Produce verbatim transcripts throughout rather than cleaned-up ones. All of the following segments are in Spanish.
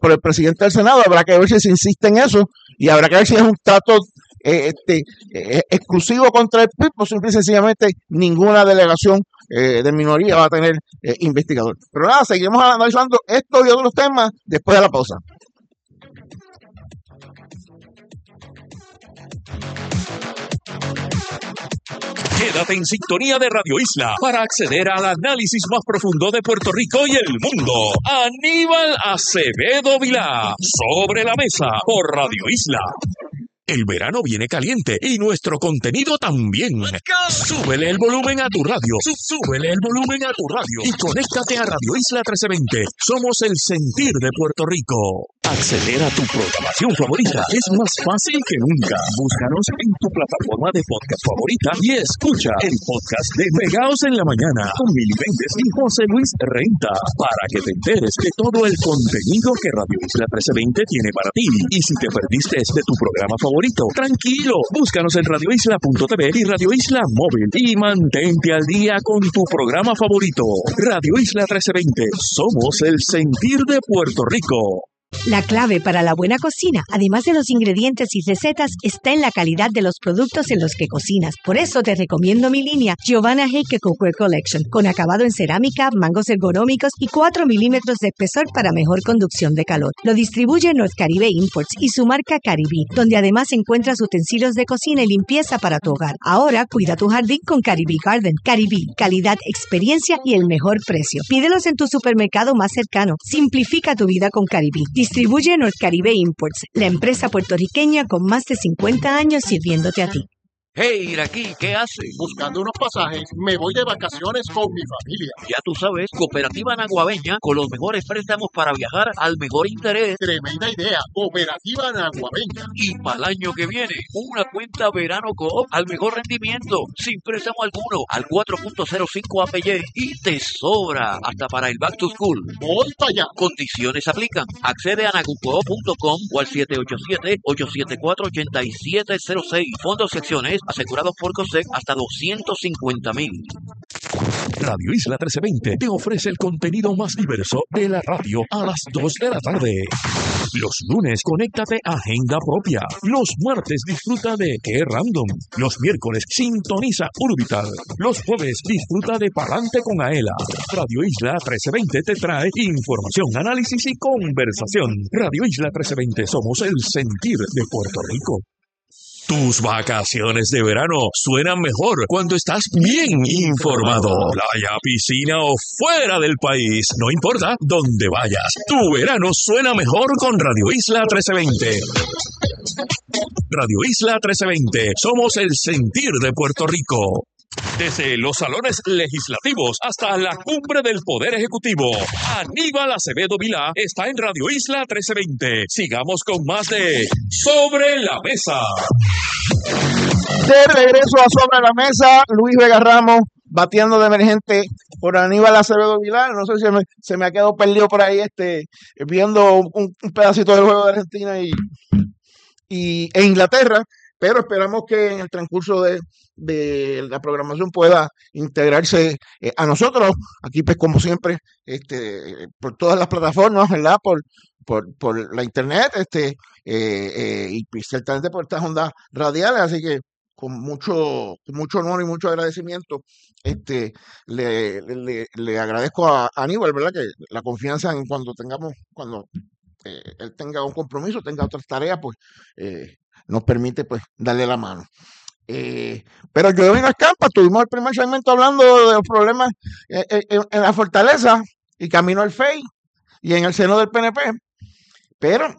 por el presidente del Senado. Habrá que ver si se insiste en eso y habrá que ver si es un trato eh, este, eh, exclusivo contra el P I B o simple y sencillamente ninguna delegación eh, de minoría va a tener eh, investigador. Pero nada, seguimos analizando esto y otros temas después de la pausa. Quédate en sintonía de Radio Isla para acceder al análisis más profundo de Puerto Rico y el mundo. Aníbal Acevedo Vilá, Sobre la Mesa, por Radio Isla. El verano viene caliente y nuestro contenido también. Súbele el volumen a tu radio. Súbele el volumen a tu radio. Y conéctate a Radio Isla trece veinte. Somos el sentir de Puerto Rico. Acceder a tu programación favorita es más fácil que nunca. Búscanos en tu plataforma de podcast favorita y escucha el podcast de Pegaos en la Mañana con Mili Méndez y José Luis Renta para que te enteres de todo el contenido que Radio Isla trece veinte tiene para ti. Y si te perdiste de tu programa favorito, tranquilo, búscanos en radio isla punto t v y Radio Isla Móvil y mantente al día con tu programa favorito. Radio Isla trece veinte, somos el sentir de Puerto Rico. La clave para la buena cocina, además de los ingredientes y recetas, está en la calidad de los productos en los que cocinas. Por eso te recomiendo mi línea Giovanna Heike Cookware Collection, con acabado en cerámica, mangos ergonómicos y cuatro milímetros de espesor para mejor conducción de calor. Lo distribuye North Caribe Imports y su marca Caribí, donde además encuentras utensilios de cocina y limpieza para tu hogar. Ahora cuida tu jardín con Caribí Garden. Caribí, calidad, experiencia y el mejor precio. Pídelos en tu supermercado más cercano. Simplifica tu vida con Caribí. Distribuye North Caribe Imports, la empresa puertorriqueña con más de cincuenta años sirviéndote a ti. Hey, Iraquí, ¿qué haces? Buscando unos pasajes, me voy de vacaciones con mi familia. Ya tú sabes, Cooperativa Naguabeña, con los mejores préstamos para viajar al mejor interés. Tremenda idea, Cooperativa Naguabeña. Y para el año que viene, una cuenta Verano Coop al mejor rendimiento, sin préstamo alguno, al cuatro punto cero cinco A P Y y te sobra hasta para el Back to School. Voy para allá. Condiciones aplican. Accede a nagucoop punto com o al siete ocho siete, ocho siete cuatro, ocho siete cero seis. Fondos secciones asegurados por COSEC hasta doscientos cincuenta mil. Radio Isla trece veinte te ofrece el contenido más diverso de la radio a las dos de la tarde. Los lunes, conéctate a Agenda Propia. Los martes, disfruta de Qué Random. Los miércoles, sintoniza Urbital. Los jueves, disfruta de Palante con Aela. Radio Isla trece veinte te trae información, análisis y conversación. Radio Isla trece veinte, somos el sentir de Puerto Rico. Tus vacaciones de verano suenan mejor cuando estás bien informado. Playa, piscina o fuera del país, no importa dónde vayas. Tu verano suena mejor con Radio Isla trece veinte. Radio Isla trece veinte, somos el sentir de Puerto Rico. Desde los salones legislativos hasta la cumbre del Poder Ejecutivo, Aníbal Acevedo Vilá está en Radio Isla trece veinte. Sigamos con más de Sobre la Mesa. De regreso a Sobre la Mesa, Luis Vega Ramos bateando de emergente por Aníbal Acevedo Vilá. No sé si me, se me ha quedado perdido por ahí este viendo un, un pedacito del juego de Argentina y, y e Inglaterra, pero esperamos que en el transcurso de, de la programación pueda integrarse eh, a nosotros, aquí pues como siempre, este, por todas las plataformas, ¿verdad? Por, por, por la internet, este, eh, eh, y ciertamente por estas ondas radiales, así que con mucho, mucho honor y mucho agradecimiento, este, le, le, le agradezco a Aníbal, ¿verdad? Que la confianza en cuando tengamos, cuando eh, él tenga un compromiso, tenga otras tareas, pues eh, nos permite pues darle la mano. Eh, pero yo vine a Escampa, tuvimos el primer segmento hablando de los problemas eh, eh, en la fortaleza y camino al F E I y en el seno del P N P, pero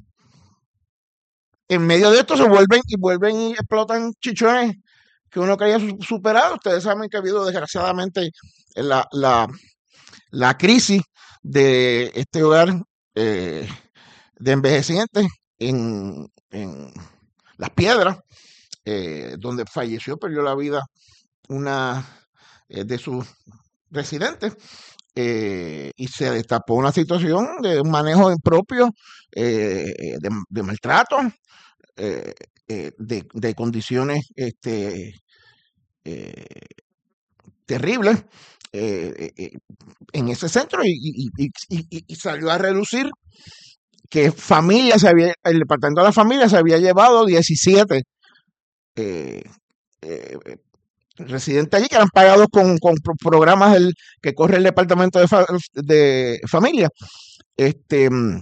en medio de esto se vuelven y vuelven y explotan chichones que uno creía superado. Ustedes saben que ha habido desgraciadamente la, la, la crisis de este hogar eh, de envejecientes en, en Las Piedras, eh, donde falleció, perdió la vida una eh, de sus residentes, eh, y se destapó una situación de un manejo impropio, eh, de, de maltrato, eh, eh, de, de condiciones este, eh, terribles eh, eh, en ese centro y, y, y, y, y salió a relucir que familia se había, el Departamento de la Familia se había llevado diecisiete eh, eh, residentes allí que eran pagados con, con pro- programas del, que corre el Departamento de, Fa- de Familia. Este, mm,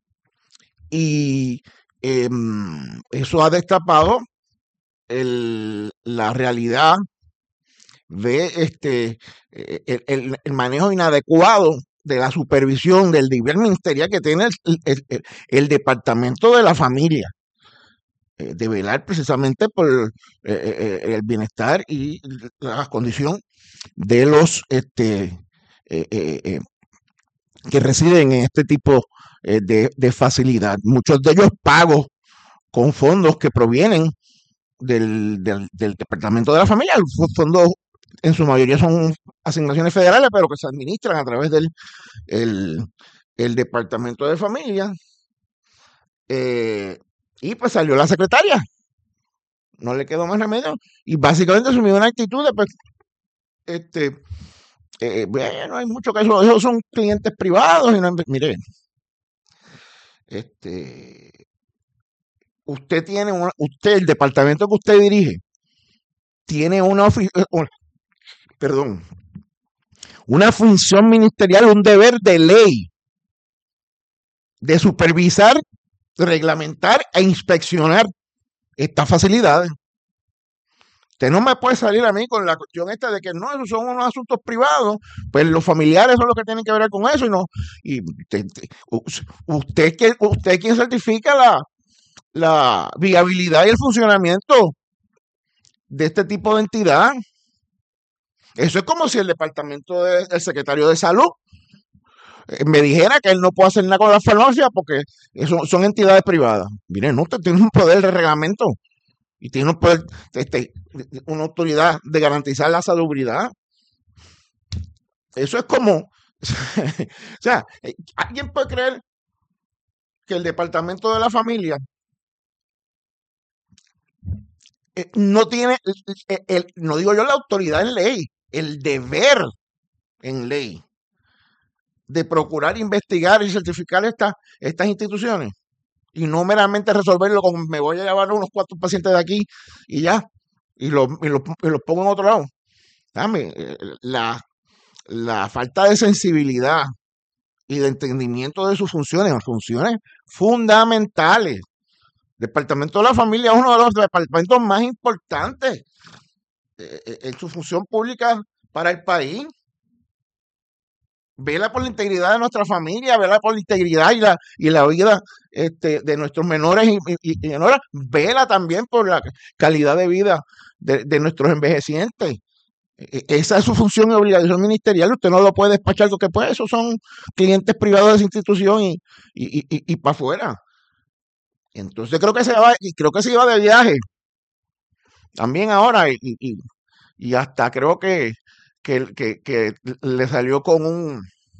y em, eso ha destapado el- la realidad de este, eh, el, el- el manejo inadecuado de la supervisión del nivel ministerial que tiene el, el- el- el Departamento de la Familia, eh, de velar precisamente por eh, eh, el bienestar y la condición de los este, eh, eh, eh, que residen en este tipo eh, de, de facilidad. Muchos de ellos pagos con fondos que provienen del, del, del Departamento de la Familia. Los fondos en su mayoría son asignaciones federales, pero que se administran a través del el, el Departamento de Familia. Eh, y pues salió la secretaria, no le quedó más remedio. Y básicamente asumió una actitud de, pues, este, eh, bueno, hay mucho que eso, esos son clientes privados. Y no, mire, este, usted tiene una, usted, el departamento que usted dirige, tiene una, perdón, una función ministerial, un deber de ley de supervisar, reglamentar e inspeccionar estas facilidades. Usted no me puede salir a mí con la cuestión esta de que no, esos son unos asuntos privados, pues los familiares son los que tienen que ver con eso y no. Y usted, usted, usted, usted quien certifica la, la viabilidad y el funcionamiento de este tipo de entidad. Eso es como si el departamento del de, secretario de salud eh, me dijera que él no puede hacer nada con la farmacia porque eso son entidades privadas. Miren, no, usted tiene un poder de reglamento y tiene un poder, este, una autoridad de garantizar la salubridad. Eso es como, o sea, ¿alguien puede creer que el departamento de la familia eh, no tiene, el, el, no digo yo la autoridad en ley, el deber en ley de procurar investigar y certificar esta, estas instituciones y no meramente resolverlo con me voy a llevar unos cuantos pacientes de aquí y ya, y los y lo, y lo pongo en otro lado? Dame, la, la falta de sensibilidad y de entendimiento de sus funciones, funciones fundamentales. Departamento de la Familia es uno de los departamentos más importantes eh, en su función pública para el país. Vela por la integridad de nuestra familia, vela por la integridad y la, y la vida este, de nuestros menores y, y, y menores, vela también por la calidad de vida de, de nuestros envejecientes. Esa es su función y obligación ministerial. Usted no lo puede despachar porque pues esos son clientes privados de esa institución y, y, y, y para afuera. Entonces creo que se va, y creo que se iba de viaje también ahora y, y, y hasta creo que, que, que, que le salió con un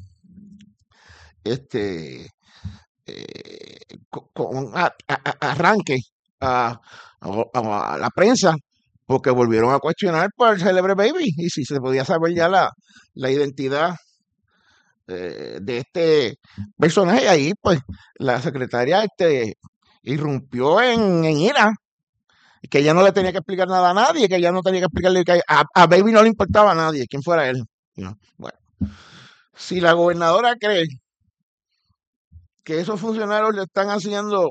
este eh, con, con un a, a, arranque a, a, a la prensa porque volvieron a cuestionar por el célebre baby y si se podía saber ya la, la identidad eh, de este personaje. Ahí pues la secretaria este, irrumpió en, en ira, que ella no le tenía que explicar nada a nadie, que ella no tenía que explicarle que a, a baby no le importaba a nadie, quién fuera él. ¿No? Bueno, si la gobernadora cree que esos funcionarios le están haciendo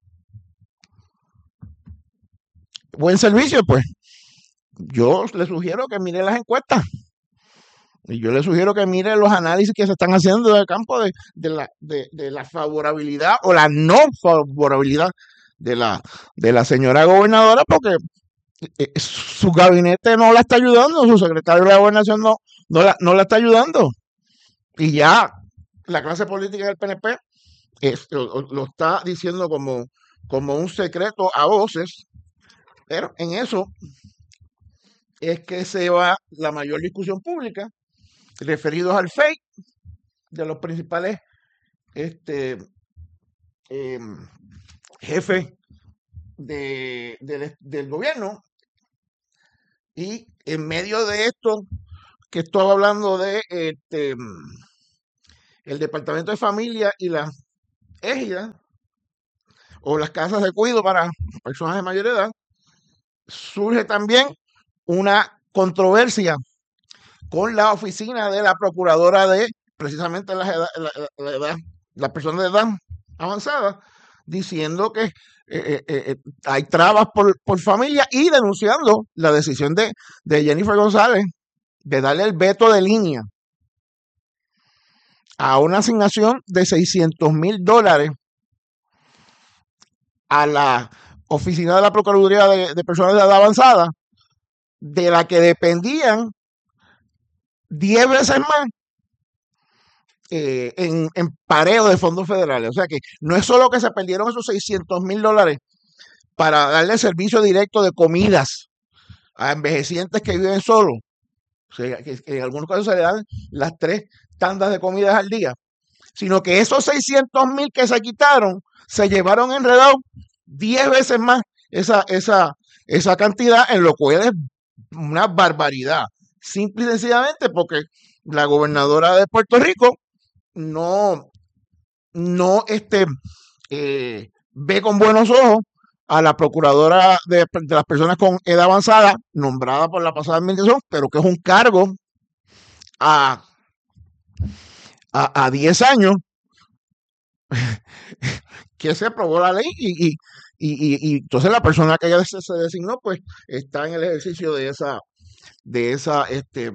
buen servicio, pues yo le sugiero que mire las encuestas y yo le sugiero que mire los análisis que se están haciendo del campo de, de, la, de, de la favorabilidad o la no favorabilidad de la, de la señora gobernadora, porque eh, su gabinete no la está ayudando, su secretario de la gobernación no, no, la, no la está ayudando. Y ya la clase política del P N P es, lo, lo está diciendo como, como un secreto a voces, pero en eso es que se va la mayor discusión pública referidos al fake de los principales este, eh, jefes de, de, del gobierno. Y en medio de esto que estaba hablando de este, el Departamento de Familia y la égida, o las casas de cuidado para personas de mayor edad, surge también una controversia con la oficina de la procuradora de precisamente las edad, la, la, la, edad, las personas de edad avanzada, diciendo que eh, eh, eh, hay trabas por, por familia y denunciando la decisión de, de Jennifer González de darle el veto de línea a una asignación de seiscientos mil dólares a la oficina de la Procuraduría de, de Personas de Edad Avanzada, de la que dependían diez veces más eh, en, en pareo de fondos federales. O sea que no es solo que se perdieron esos seiscientos mil dólares para darle servicio directo de comidas a envejecientes que viven solos, o sea, que, que en algunos casos se le dan las tres tandas de comidas al día, sino que esos seiscientos mil que se quitaron se llevaron enredados diez veces más esa, esa, esa cantidad, en lo cual es una barbaridad, simple y sencillamente porque la gobernadora de Puerto Rico no, no este, eh, ve con buenos ojos a la procuradora de, de las personas con edad avanzada, nombrada por la pasada administración, pero que es un cargo a, a, a diez años, que se aprobó la ley y, y, y, y entonces la persona que ella se, se designó, pues está en el ejercicio de esa, de esa este,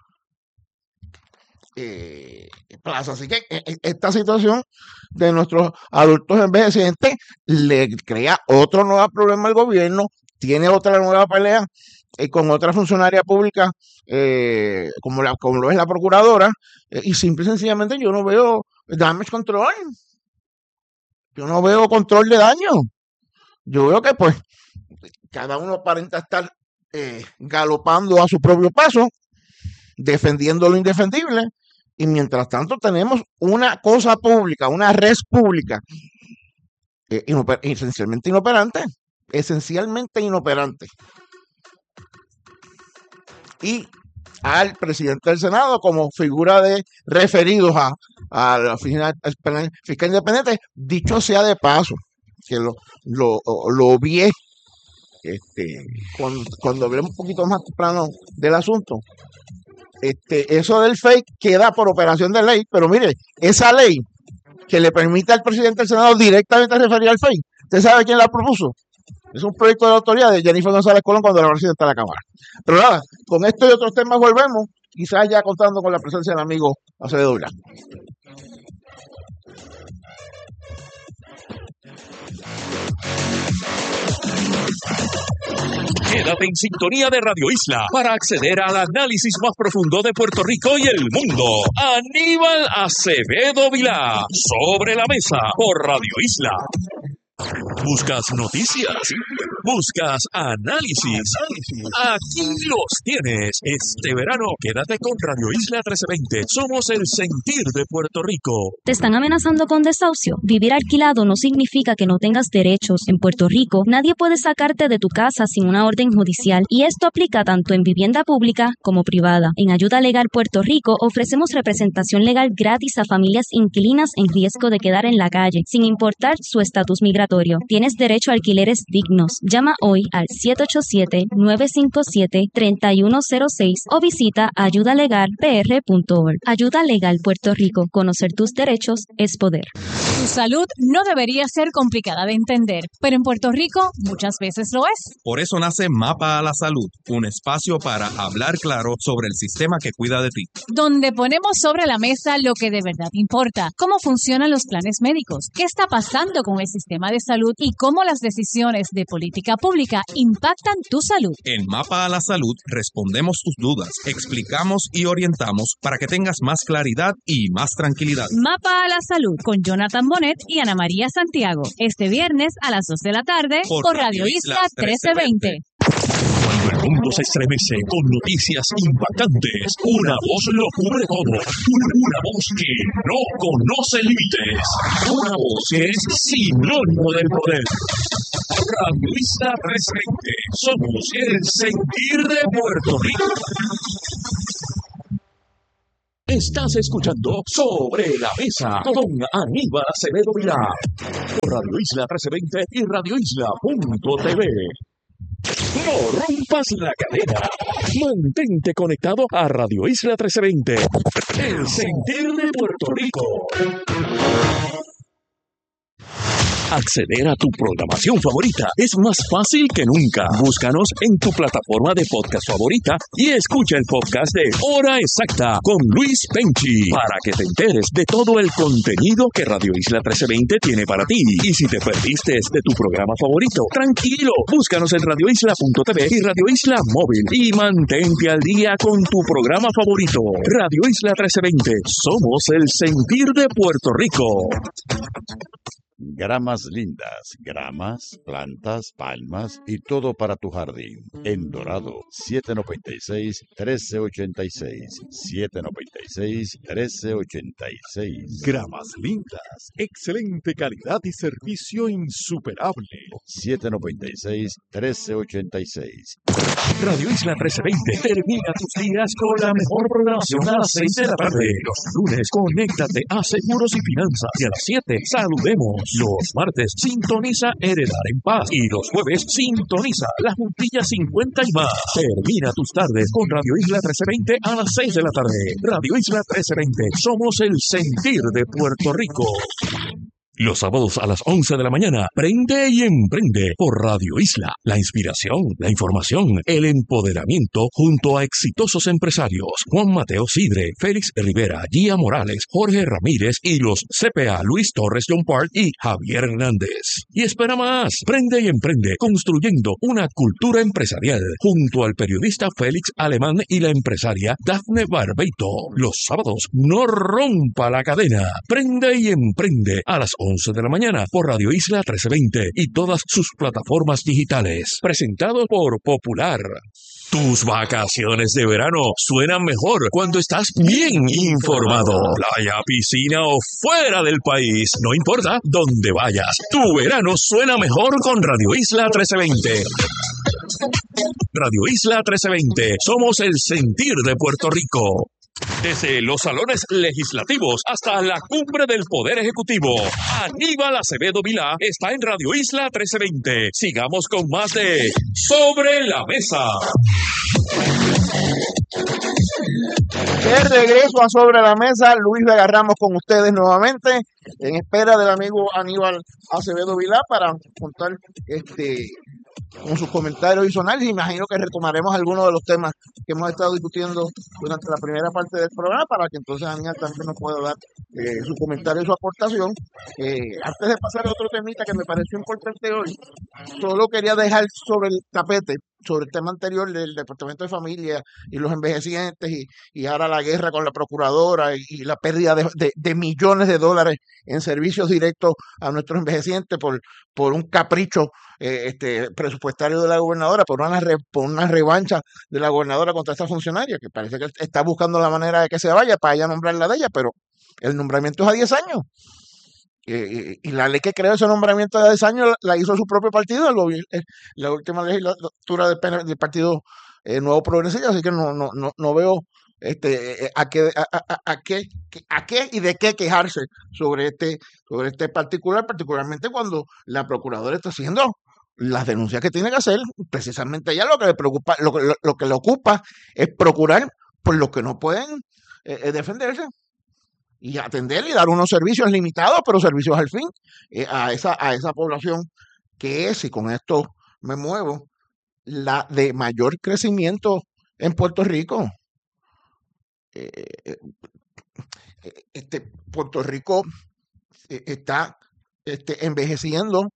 eh, plaza. Así que esta situación de nuestros adultos envejecientes le crea otro nuevo problema al gobierno, tiene otra nueva pelea eh, con otra funcionaria pública eh, como, la, como lo es la procuradora, eh, y simple y sencillamente yo no veo damage control, yo no veo control de daño, yo veo que pues cada uno aparenta estar eh, galopando a su propio paso, defendiendo lo indefendible, y mientras tanto tenemos una cosa pública, una red pública eh, inoper- esencialmente inoperante, esencialmente inoperante. Y al presidente del Senado como figura de referidos a, a la oficina fiscal independiente, dicho sea de paso, que lo, lo, lo vi este, cuando, cuando hablé un poquito más temprano del asunto. Este, eso del fake queda por operación de ley, pero mire, esa ley que le permite al presidente del Senado directamente referir al fake, ¿usted sabe quién la propuso? Es un proyecto de la autoridad de Jennifer González Colón cuando era presidenta de la Cámara. Pero nada, con esto y otros temas volvemos, quizás ya contando con la presencia del amigo Acevedo Vilá. Quédate en sintonía de Radio Isla para acceder al análisis más profundo de Puerto Rico y el mundo. Aníbal Acevedo Vilá, Sobre la Mesa, por Radio Isla. ¿Buscas noticias? ¿Buscas análisis? Aquí los tienes. Este verano, quédate con Radio Isla trece veinte. Somos el sentir de Puerto Rico. ¿Te están amenazando con desahucio? Vivir alquilado no significa que no tengas derechos. En Puerto Rico, nadie puede sacarte de tu casa sin una orden judicial, y esto aplica tanto en vivienda pública como privada. En Ayuda Legal Puerto Rico ofrecemos representación legal gratis a familias inquilinas en riesgo de quedar en la calle, sin importar su estatus migratorio. Tienes derecho a alquileres dignos. Llama hoy al siete ocho siete, nueve cinco siete, tres uno cero seis o visita ayuda legal p r punto org. Ayuda Legal Puerto Rico. Conocer tus derechos es poder. Tu salud no debería ser complicada de entender, pero en Puerto Rico muchas veces lo es. Por eso nace Mapa a la Salud, un espacio para hablar claro sobre el sistema que cuida de ti. Donde ponemos sobre la mesa lo que de verdad importa, cómo funcionan los planes médicos, qué está pasando con el sistema de salud y cómo las decisiones de política pública impactan tu salud. En Mapa a la Salud respondemos tus dudas, explicamos y orientamos para que tengas más claridad y más tranquilidad. Mapa a la Salud con Jonathan Bonet y Ana María Santiago. Este viernes a las dos de la tarde por, por Radio Isla trece veinte. Cuando el mundo se estremece con noticias impactantes, una voz lo cubre todo. Una voz que no conoce límites. Una voz que es sinónimo del poder. Radio Isla trece veinte. Somos el sentir de Puerto Rico. Estás escuchando Sobre la Mesa con Aníbal Acevedo Vilá por Radio Isla trece veinte y radio isla punto t v. No rompas la cadena. Mantente conectado a Radio Isla trece veinte, el sentir de Puerto Rico. Acceder a tu programación favorita es más fácil que nunca. Búscanos en tu plataforma de podcast favorita y escucha el podcast de Hora Exacta con Luis Penchi para que te enteres de todo el contenido que Radio Isla trece veinte tiene para ti. Y si te perdiste de tu programa favorito, tranquilo, búscanos en radio isla punto t v y Radio Isla Móvil y mantente al día con tu programa favorito. Radio Isla trece veinte, somos el sentir de Puerto Rico. Gramas lindas, gramas, plantas, palmas y todo para tu jardín. En Dorado, siete noventa y seis, trece ochenta y seis. siete noventa y seis, trece ochenta y seis. Gramas lindas, excelente calidad y servicio insuperable. siete noventa y seis, trece ochenta y seis. Radio Isla trece veinte termina tus días con la mejor programación a las seis de la tarde. Los lunes, conéctate a Seguros y Finanzas. Y a las siete, saludemos. Los martes, sintoniza Heredar en Paz. Y los jueves, sintoniza La Juntilla cincuenta y más. Termina tus tardes con Radio Isla trece veinte a las seis de la tarde. Radio Isla trece veinte, somos el sentir de Puerto Rico. Los sábados a las once de la mañana, Prende y Emprende por Radio Isla. La inspiración, la información, el empoderamiento junto a exitosos empresarios. Juan Mateo Sidre, Félix Rivera, Gia Morales, Jorge Ramírez y los C P A Luis Torres John Park y Javier Hernández. Y espera más, Prende y Emprende, construyendo una cultura empresarial junto al periodista Félix Alemán y la empresaria Dafne Barbeito. Los sábados, no rompa la cadena. Prende y Emprende a las once de la mañana por Radio Isla trece veinte y todas sus plataformas digitales. Presentado por Popular. Tus vacaciones de verano suenan mejor cuando estás bien informado. Playa, piscina o fuera del país, no importa dónde vayas. Tu verano suena mejor con Radio Isla trece veinte. Radio Isla trece veinte, somos el sentir de Puerto Rico. Desde los salones legislativos hasta la cumbre del Poder Ejecutivo, Aníbal Acevedo Vilá está en Radio Isla trece veinte. Sigamos con más de Sobre la Mesa. De regreso a Sobre la Mesa, Luis Vega Ramos con ustedes nuevamente, en espera del amigo Aníbal Acevedo Vilá para contar este con sus comentarios y su análisis. Imagino que retomaremos algunos de los temas que hemos estado discutiendo durante la primera parte del programa para que entonces Aníbal también nos pueda dar eh, su comentario y su aportación. Eh, antes de pasar a otro temita que me pareció importante hoy, solo quería dejar sobre el tapete, sobre el tema anterior del Departamento de Familia y los envejecientes y, y ahora la guerra con la procuradora y, y la pérdida de, de, de millones de dólares en servicios directos a nuestros envejecientes por, por un capricho eh, este, presupuestario de la gobernadora, por una, re, por una revancha de la gobernadora contra esta funcionaria, que parece que está buscando la manera de que se vaya para ella nombrarla de ella, pero el nombramiento es a diez años. Eh, y la ley que creó ese nombramiento de diez años la, la hizo su propio partido, el, la última legislatura del, del Partido eh, Nuevo Progresista, así que no, no, no, no veo este, a, qué, a, a, a, qué, a qué y de qué quejarse sobre este, sobre este particular, particularmente cuando la procuradora está haciendo las denuncias que tiene que hacer. Precisamente ella lo que le preocupa, lo, lo, lo que le ocupa es procurar por los que no pueden eh, defenderse y atender y dar unos servicios limitados, pero servicios al fin, eh, a, esa, a esa población que es, y con esto me muevo, la de mayor crecimiento en Puerto Rico. Eh, eh, este, Puerto Rico eh, está este, envejeciendo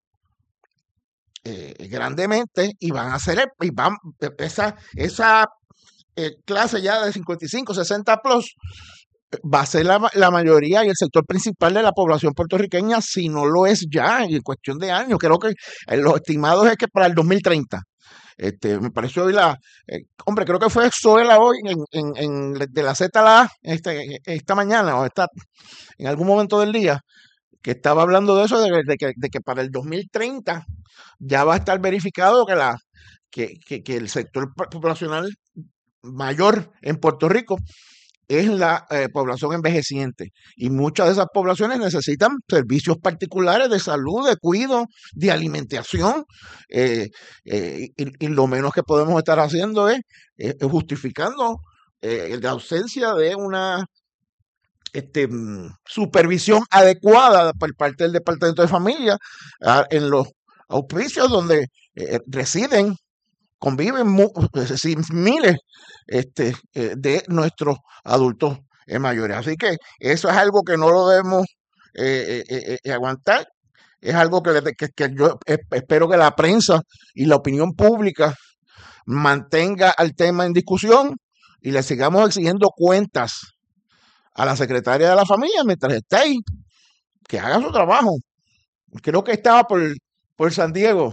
eh, grandemente y van a hacer, y van, esa, esa eh, clase ya de cincuenta y cinco, sesenta plus, va a ser la, la mayoría y el sector principal de la población puertorriqueña, si no lo es ya, en cuestión de años. Creo que eh, los estimados es que para el dos mil treinta. Este, me pareció hoy la, eh, hombre, creo que fue Zoela hoy en, en, en, de la Z a la A este, esta mañana o esta, en algún momento del día, que estaba hablando de eso, de, de, que, de que para el dos mil treinta ya va a estar verificado que, la, que, que, que el sector poblacional mayor en Puerto Rico es la eh, población envejeciente y muchas de esas poblaciones necesitan servicios particulares de salud, de cuidado, de alimentación eh, eh, y, y lo menos que podemos estar haciendo es, es justificando eh, la ausencia de una este, mm, supervisión adecuada por parte del Departamento de Familia ah, en los auspicios donde eh, residen, conviven mu- sí, miles este, eh, de nuestros adultos eh, mayores. Así que eso es algo que no lo debemos eh, eh, eh, eh, aguantar. Es algo que, le- que- que yo es- espero que la prensa y la opinión pública mantenga el tema en discusión y le sigamos exigiendo cuentas a la secretaria de la familia mientras esté ahí, que haga su trabajo. Creo que estaba por, por San Diego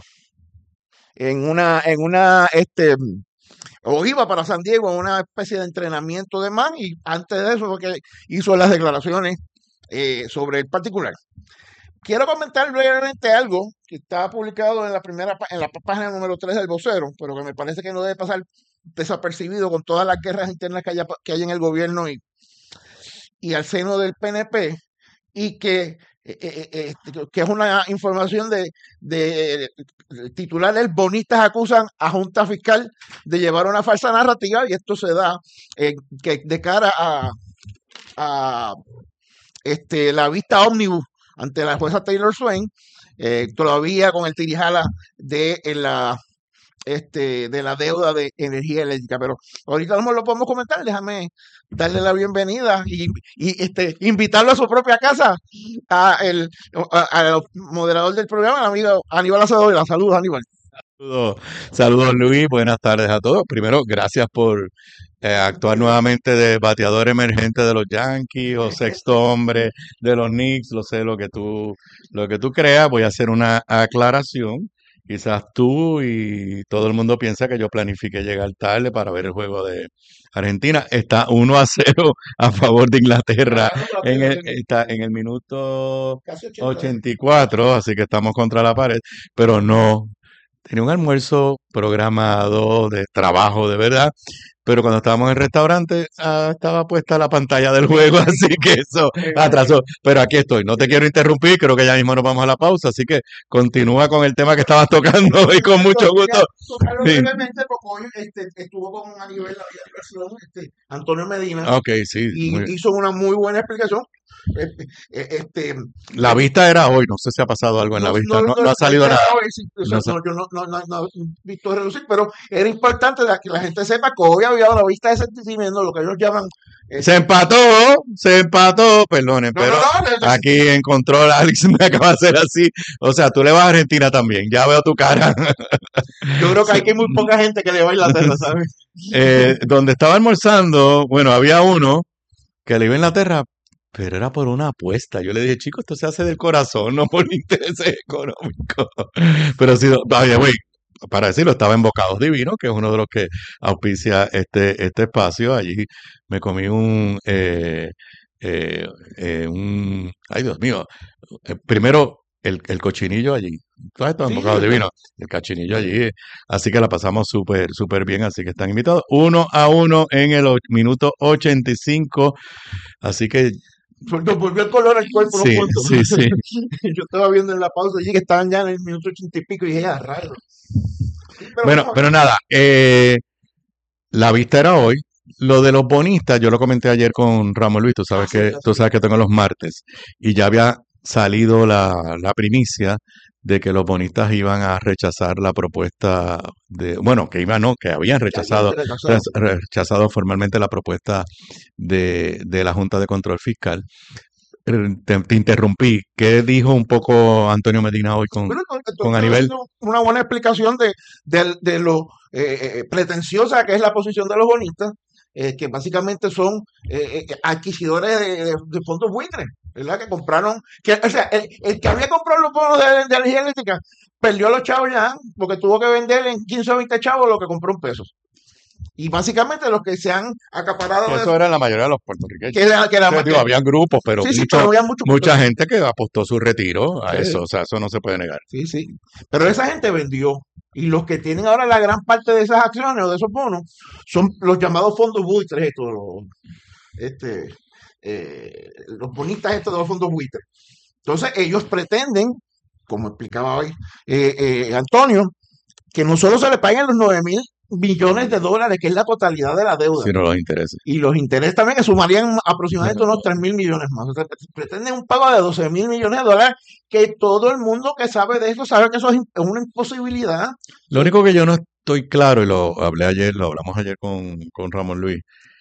en una, en una, este, o iba para San Diego en una especie de entrenamiento de man y antes de eso fue que hizo las declaraciones eh, sobre el particular. Quiero comentar brevemente algo que está publicado en la primera pa- en la p- página número tres del vocero, pero que me parece que no debe pasar desapercibido con todas las guerras internas que, haya, que hay en el gobierno y, y al seno del P N P, y que, eh, eh, eh, que es una información de, de, de titulares bonistas acusan a Junta Fiscal de llevar una falsa narrativa y esto se da eh, que de cara a, a este, la vista ómnibus ante la jueza Taylor Swain, eh, todavía con el tirijala de eh, la este, de la deuda de energía eléctrica, pero ahorita no lo podemos comentar, déjame darle la bienvenida y, y este, invitarlo a su propia casa, a el a- al moderador del programa, el amigo Aníbal Acevedo. Saludos, Aníbal. Saludos, saludos, Luis, buenas tardes a todos. Primero, gracias por eh, actuar nuevamente de bateador emergente de los Yankees o sexto hombre de los Knicks, lo sé, lo que tú, lo que tú creas. Voy a hacer una aclaración. Quizás tú y todo el mundo piensa que yo planifiqué llegar tarde para ver el juego de Argentina. Está uno a cero a favor de Inglaterra en el, está en el minuto Casi ochenta. ochenta y cuatro, así que estamos contra la pared, pero no. Tenía un almuerzo programado de trabajo de verdad, pero cuando estábamos en el restaurante ah, estaba puesta la pantalla del juego, así que eso atrasó. Pero aquí estoy, no te quiero interrumpir, creo que ya mismo nos vamos a la pausa, así que continúa con el tema que estabas tocando y con mucho gusto. Tocarlo Sí. brevemente porque hoy este, estuvo con a nivel de la diversión, este, Antonio Medina Ok, sí, y muy bien. hizo una muy buena explicación. Este, eh, este, La vista era hoy, no sé si ha pasado algo en la no, vista, no, no, no, no ha salido no, nada. no, sí, o sea, No sa- no, yo no, no, no, no he visto reducir, pero era importante la- que la gente sepa que hoy había una vista de sentimiento, lo que ellos llaman Se este, empató, se empató, perdonen, no, no, pero no, no, no, aquí en control Alex me acaba de hacer así. O sea, tú le vas a Argentina también, ya veo tu cara. yo creo que Sí. hay que muy poca gente que le va a Inglaterra, ¿sabes? Eh, donde estaba almorzando, bueno, había uno que le iba a Inglaterra, pero era por una apuesta. Yo le dije, chico, esto se hace del corazón, no por intereses económicos. Pero sí, vaya, güey, para decirlo, estaba en Bocados Divinos, que es uno de los que auspicia este, este espacio. Allí me comí un, eh, eh, eh, un, ay Dios mío, eh, primero el, el cochinillo allí. Todo esto en Sí, Bocados sí, Divinos, el cochinillo allí. Así que la pasamos súper, súper bien, así que están invitados. Uno a uno en el o- minuto ochenta y cinco. Así que nos volvió el color al cuerpo unos sí, puntos. sí, sí. Yo estaba viendo en la pausa allí que estaban ya en el minuto ochenta y pico y dije, ah, raro. Pero Bueno, vamos a pero nada, eh, la vista era hoy. Lo de los bonistas, yo lo comenté ayer con Ramón Luis, tú ah, sabes sí, que, ya tú sí. sabes que tengo los martes, y ya había salido la, la primicia de que los bonistas iban a rechazar la propuesta de, bueno, que iban, no, que habían Ya, ya rechazado, te rechazado. re- rechazado formalmente la propuesta de, de la Junta de Control Fiscal. Eh, Te, te interrumpí. ¿Qué dijo un poco Antonio Medina hoy con, Bueno, entonces con entonces Aníbal? haciendo una buena explicación de, de, de lo eh, eh, pretenciosa que es la posición de los bonistas, eh, que básicamente son eh, eh, adquisidores de, de- de fondos buitres, ¿verdad? Que compraron, que, o sea, el, el que había comprado los bonos de, de energía eléctrica perdió a los chavos ya, porque tuvo que vender en quince o veinte chavos lo que compró en pesos. Y básicamente los que se han acaparado de Eso eso, era la mayoría de los puertorriqueños. que era, que era O sea, más digo, que, habían grupos, pero sí, sí, mucho, pero había mucho, mucha gente que apostó su retiro a sí, eso. O sea, eso no se puede negar. sí, sí. Pero esa gente vendió. Y los que tienen ahora la gran parte de esas acciones o de esos bonos son los llamados fondos buitres, estos, los, este, eh, los bonistas estos de los fondos buitres. Entonces ellos pretenden, como explicaba hoy eh, eh, Antonio, que no solo se le paguen los nueve mil millones de dólares, que es la totalidad de la deuda, sino los intereses. Y los intereses también, que sumarían aproximadamente unos tres mil millones más. O sea, pretenden un pago de doce mil millones de dólares, que todo el mundo que sabe de eso sabe que eso es una imposibilidad. Lo único que yo no estoy claro, y lo hablé ayer, lo hablamos ayer con, con Ramón Luis,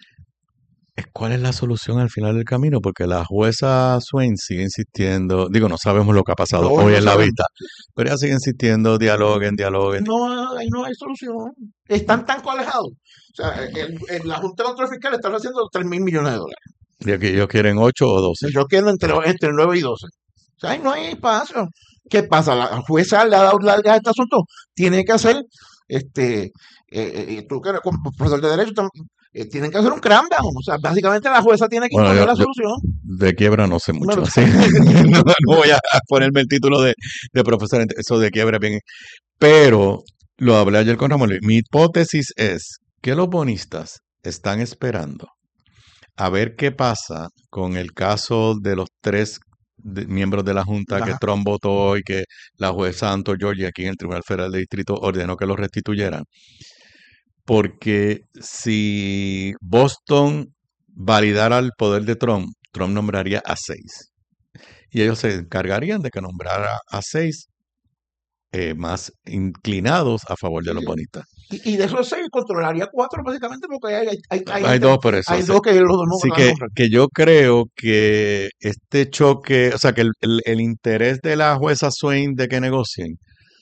es cuál es la solución al final del camino, porque la jueza Swain sigue insistiendo, digo, no sabemos lo que ha pasado No, hoy no en la sabemos. vista, pero ella sigue insistiendo, dialoguen, dialoguen. No, ahí no hay solución. Están tan colejados. O sea, el- el- la Junta de Control Fiscal está haciendo tres mil millones de dólares. Y aquí ellos quieren ocho o doce. Yo quiero entre, entre nueve y doce. O sea, ahí no hay espacio. ¿Qué pasa? La jueza le ha dado largas a este asunto. Tiene que hacer, este, eh, eh, tú que eres como profesor de Derecho, tam- eh, tienen que hacer un crackdown. O sea, básicamente la jueza tiene que Bueno, imponer yo- la yo- solución. De quiebra no sé mucho, Bueno, así. no, no voy a ponerme el título de, de profesor, eso de quiebra bien. Pero lo hablé ayer con Ramón Luis. Mi hipótesis es que los bonistas están esperando a ver qué pasa con el caso de los tres de- miembros de la Junta que Ajá. Trump votó y que la jueza Anto Georgia aquí en el Tribunal Federal de Distrito ordenó que los restituyeran. Porque si Boston validara el poder de Trump, Trump nombraría a seis. Y ellos se encargarían de que nombrara a seis eh, más inclinados a favor de los bonistas. Y, y de esos seis controlaría cuatro, básicamente, porque hay, hay, hay, hay- Hay dos por eso. hay sí. dos que los demás Así van a que, nombrar. que yo creo que este choque, o sea, que el, el- el interés de la jueza Swain de que negocien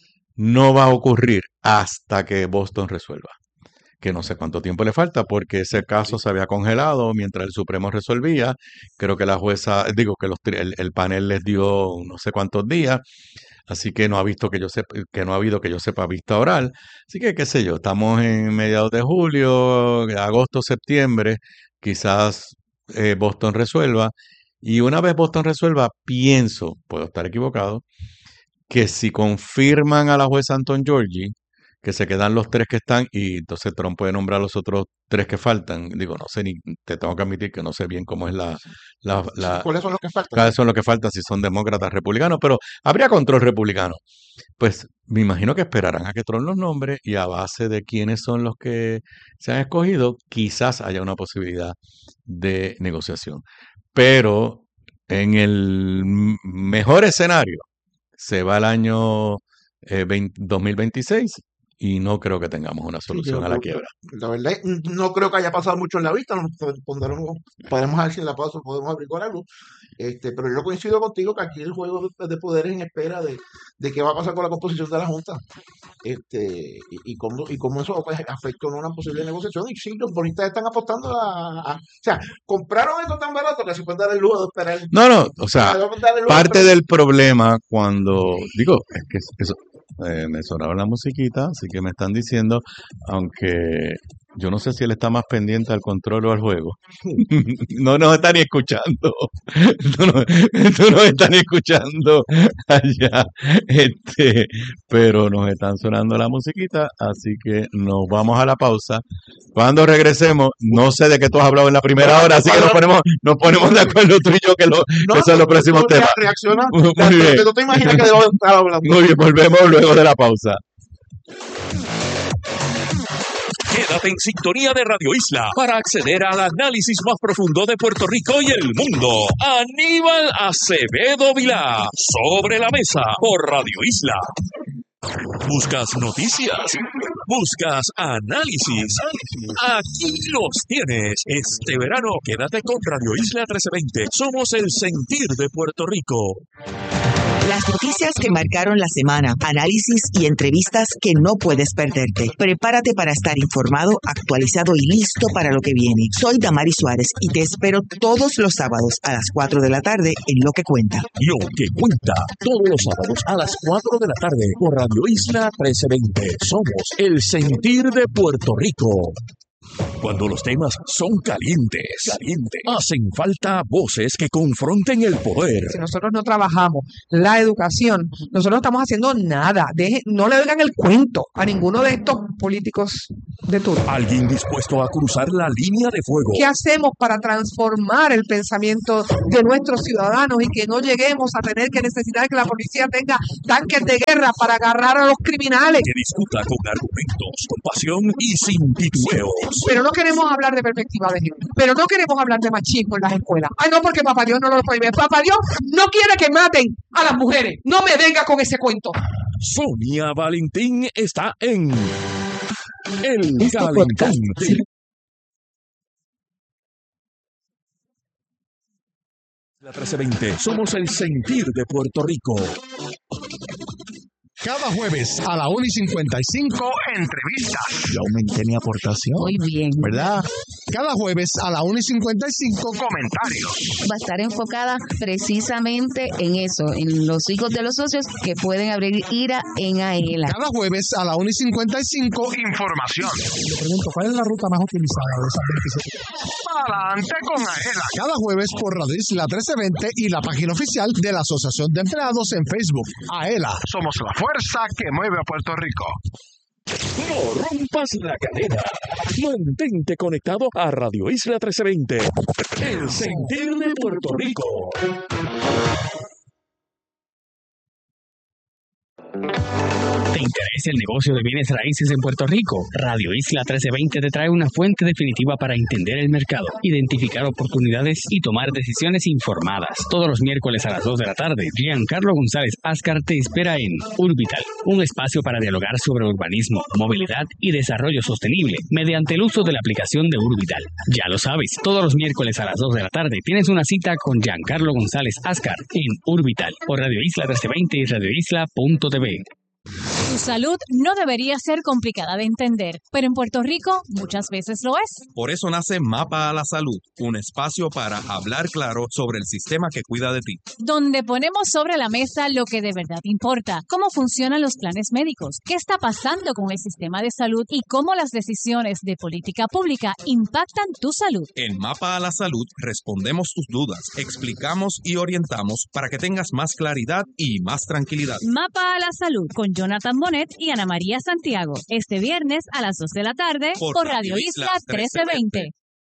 no va a ocurrir hasta que Boston resuelva. Que no sé cuánto tiempo le falta, porque ese caso se había congelado mientras el Supremo resolvía. Creo que la jueza, digo que los, tri- el, el panel les dio no sé cuántos días, así que no ha visto que yo sepa, que no ha habido que yo sepa vista oral. Así que qué sé yo, estamos en mediados de julio, agosto, septiembre, quizás eh, Boston resuelva. Y una vez Boston resuelva, pienso, puedo estar equivocado, que si confirman a la jueza Anton Georgi, que se quedan los tres que están y entonces Trump puede nombrar a los otros tres que faltan. Digo, no sé, ni te tengo que admitir que no sé bien cómo es la... la, la ¿Cuáles son los que faltan? cuáles son los que faltan, si son demócratas, republicanos, pero habría control republicano. Pues me imagino que esperarán a que Trump los nombre y a base de quiénes son los que se han escogido, quizás haya una posibilidad de negociación. Pero en el m- mejor escenario, se va el año eh, veinte dos mil veintiséis y no creo que tengamos una Sí, solución yo- a la yo- quiebra. La verdad, no creo que haya pasado mucho en la vista. Nos pondremos, podemos ver si en la pausa podemos averiguar algo. Este, pero yo coincido contigo que aquí el juego de, de poder es en espera de, de qué va a pasar con la composición de la Junta. Este, y, y cómo, y cómo eso pues, afecta a una posible negociación. Y sí, los bonistas están apostando a, a- O sea, compraron esto tan barato que se pueden dar el lujo de esperar. No, no, o sea, Se pueden dar el lujo de parte esperar. del problema cuando, digo, es que eso, eh, me sonaba la musiquita, así que me están diciendo, aunque yo no sé si él está más pendiente al control o al juego. No nos están ni escuchando. No, nos- no nos están escuchando allá. Este, pero nos están sonando la musiquita, así que nos vamos a la pausa. Cuando regresemos, no sé de qué tú has hablado en la primera hora, así que nos ponemos, nos ponemos de acuerdo tú y yo que, lo, No, que son los próximos no, temas. reacciona. Muy bien. ¿Tú te imaginas que debo estar hablando? Muy bien, volvemos luego de la pausa. Quédate en sintonía de Radio Isla para acceder al análisis más profundo de Puerto Rico y el mundo. Aníbal Acevedo Vilá, sobre la mesa por Radio Isla. ¿Buscas noticias? ¿Buscas análisis? Aquí los tienes. Este verano quédate con Radio Isla trece veinte. Somos el sentir de Puerto Rico. Las noticias que marcaron la semana, análisis y entrevistas que no puedes perderte. Prepárate para estar informado, actualizado y listo para lo que viene. Soy Damari Suárez y te espero todos los sábados a las cuatro de la tarde en Lo que Cuenta. Lo que cuenta todos los sábados a las cuatro de la tarde por Radio Isla trece veinte. Somos el sentir de Puerto Rico. Cuando los temas son calientes, calientes, hacen falta voces que confronten el poder. Si nosotros no trabajamos la educación, nosotros no estamos haciendo nada. Deje, no le oigan el cuento a ninguno de estos políticos de turno. Alguien dispuesto a cruzar la línea de fuego. ¿Qué hacemos para transformar el pensamiento de nuestros ciudadanos y que no lleguemos a tener que necesitar que la policía tenga tanques de guerra para agarrar a los criminales? Que discuta con argumentos, con pasión y sin titubeos. Pero no queremos hablar de perspectiva de género. Pero no queremos hablar de machismo en las escuelas. Ay, no, porque Papá Dios no lo prohíbe. Papá Dios no quiere que maten a las mujeres. No me venga con ese cuento. Sonia Valentín está en El Este Calentón. podcast La trece veinte. Somos el sentir de Puerto Rico. Cada jueves a la una y cincuenta y cinco, entrevistas. Yo aumenté mi aportación. Muy bien. ¿Verdad? Cada jueves a la una y cincuenta y cinco, comentarios. Va a estar enfocada precisamente en eso, en los hijos de los socios que pueden abrir ira en AELA. Cada jueves a la una y cincuenta y cinco, información. Le pregunto, ¿cuál es la ruta más utilizada de esas veintisiete? Adelante con AELA. Cada jueves por Radio Isla trece veinte y la página oficial de la Asociación de Empleados en Facebook. AELA, somos la fuerza que mueve a Puerto Rico. No rompas la cadena. Mantente conectado a Radio Isla trece veinte. El sentir de Puerto Rico. ¿Te interesa el negocio de bienes raíces en Puerto Rico? Radio Isla trece veinte te trae una fuente definitiva para entender el mercado, identificar oportunidades y tomar decisiones informadas. Todos los miércoles a las dos de la tarde, Giancarlo González Ascar te espera en Urbital, un espacio para dialogar sobre urbanismo, movilidad y desarrollo sostenible mediante el uso de la aplicación de Urbital. Ya lo sabes, todos los miércoles a las dos de la tarde tienes una cita con Giancarlo González Ascar en Urbital por Radio Isla trece veinte y radio isla punto t v. Tu salud no debería ser complicada de entender, pero en Puerto Rico muchas veces lo es. Por eso nace Mapa a la Salud, un espacio para hablar claro sobre el sistema que cuida de ti. Donde ponemos sobre la mesa lo que de verdad importa, cómo funcionan los planes médicos, qué está pasando con el sistema de salud y cómo las decisiones de política pública impactan tu salud. En Mapa a la Salud respondemos tus dudas, explicamos y orientamos para que tengas más claridad y más tranquilidad. Mapa a la Salud con Jonathan Bonet y Ana María Santiago. Este viernes a las dos de la tarde por, por Radio Isla trece veinte.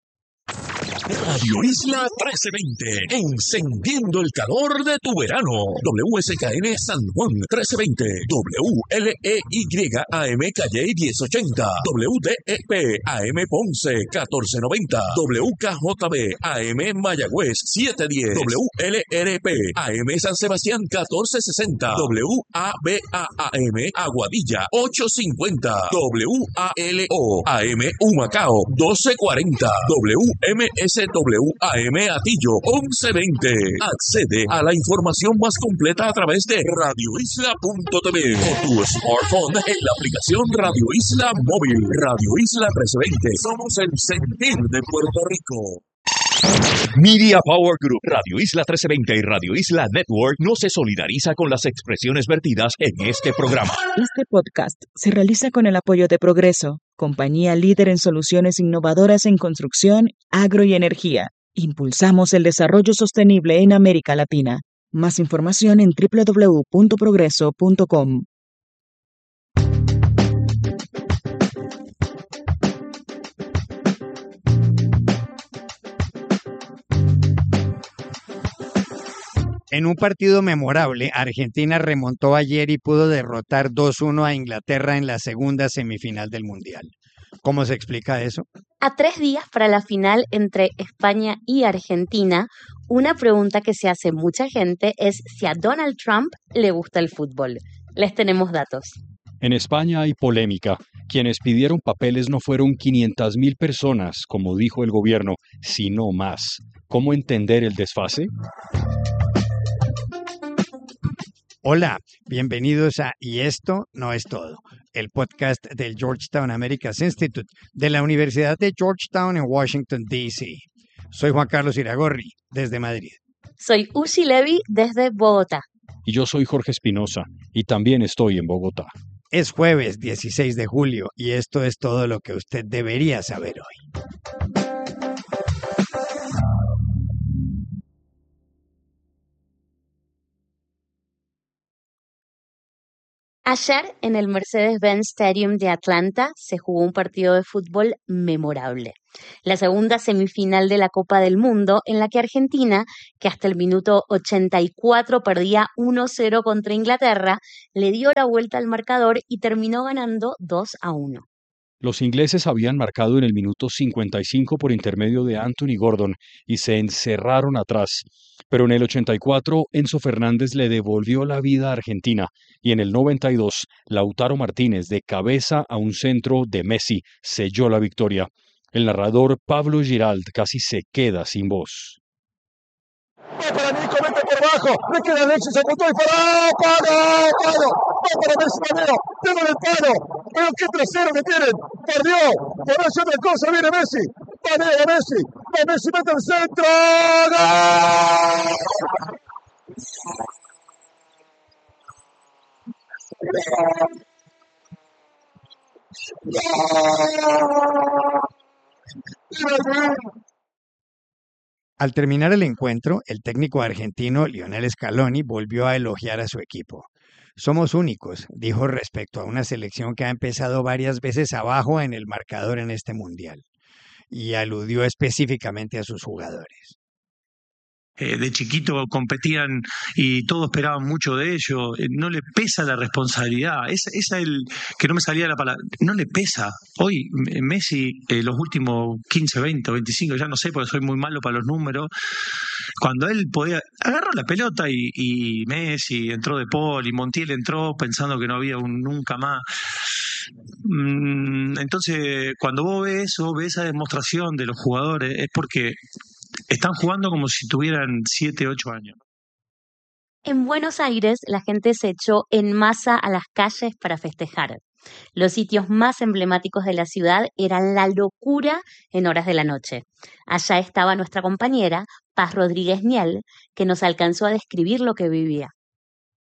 Radio Isla trece veinte, encendiendo el calor de tu verano. W S K N San Juan trece veinte, W L E Y A M Calle diez ochenta, W D E P A M Ponce catorce noventa, W K J B A M Mayagüez setecientos diez, W L R P A M San Sebastián catorce sesenta, W A B A A M Aguadilla ochocientos cincuenta, W A L O A M Humacao doce cuarenta, W M S W A M Atillo once veinte. Accede a la información más completa a través de radio isla punto t v o tu smartphone en la aplicación Radio Isla Móvil. Radio Isla trece veinte. Somos el sentir de Puerto Rico. Media Power Group, Radio Isla trece veinte y Radio Isla Network no se solidariza con las expresiones vertidas en este programa. Este podcast se realiza con el apoyo de Progreso, compañía líder en soluciones innovadoras en construcción, agro y energía. Impulsamos el desarrollo sostenible en América Latina. Más información en doble u doble u doble u punto progreso punto com. En un partido memorable, Argentina remontó ayer y pudo derrotar dos uno a Inglaterra en la segunda semifinal del Mundial. ¿Cómo se explica eso? A tres días para la final entre España y Argentina, una pregunta que se hace mucha gente es si a Donald Trump le gusta el fútbol. Les tenemos datos. En España hay polémica. Quienes pidieron papeles no fueron quinientas mil personas, como dijo el gobierno, sino más. ¿Cómo entender el desfase? Hola, bienvenidos a Y esto no es todo, el podcast del Georgetown Americas Institute de la Universidad de Georgetown en Washington, D C Soy Juan Carlos Iragorri, desde Madrid. Soy Uzi Levy, desde Bogotá. Y yo soy Jorge Espinosa, y también estoy en Bogotá. Es jueves dieciséis de julio y esto es todo lo que usted debería saber hoy. Ayer en el Mercedes-Benz Stadium de Atlanta se jugó un partido de fútbol memorable. La segunda semifinal de la Copa del Mundo en la que Argentina, que hasta el minuto ochenta y cuatro perdía uno cero contra Inglaterra, le dio la vuelta al marcador y terminó ganando dos a uno. Los ingleses habían marcado en el minuto cincuenta y cinco por intermedio de Anthony Gordon y se encerraron atrás. Pero en el ochenta y cuatro, Enzo Fernández le devolvió la vida a Argentina y en el noventa y dos, Lautaro Martínez, de cabeza a un centro de Messi, selló la victoria. El narrador Pablo Giralt casi se queda sin voz. Va para Nico, mete por abajo, le queda Alexis, apuntó y paró, paró, paró, va para Messi, Maneo, tengo el palo, pero qué trasero que tienen, perdió, por eso otra cosa, viene Messi, Maneo, Messi, va Messi, mete el centro, ¡gol! Al terminar el encuentro, el técnico argentino Lionel Scaloni volvió a elogiar a su equipo. Somos únicos, dijo respecto a una selección que ha empezado varias veces abajo en el marcador en este mundial, y aludió específicamente a sus jugadores. Eh, de chiquito competían y todos esperaban mucho de ellos, eh, no le pesa la responsabilidad, esa es el que no me salía la palabra, no le pesa. Hoy Messi, eh, los últimos quince, veinte, veinticinco, ya no sé porque soy muy malo para los números, cuando él podía, agarró la pelota y, y Messi entró de Paul y Montiel entró pensando que no había un nunca más. Entonces, cuando vos ves eso, ves esa demostración de los jugadores, es porque están jugando como si tuvieran siete, ocho años. En Buenos Aires, la gente se echó en masa a las calles para festejar. Los sitios más emblemáticos de la ciudad eran la locura en horas de la noche. Allá estaba nuestra compañera, Paz Rodríguez Niel, que nos alcanzó a describir lo que vivía.